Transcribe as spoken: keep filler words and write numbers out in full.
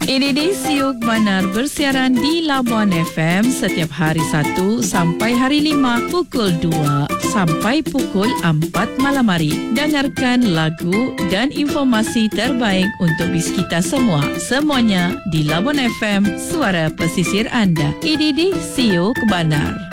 Ini di Siuk Banar bersiaran di Labuan F M setiap hari Sabtu sampai hari lima pukul dua sampai pukul empat malam hari. Dengarkan lagu dan informasi terbaik untuk bis kita semua. Semuanya di Labuan F M, suara pesisir anda. Ini di Siuk Banar.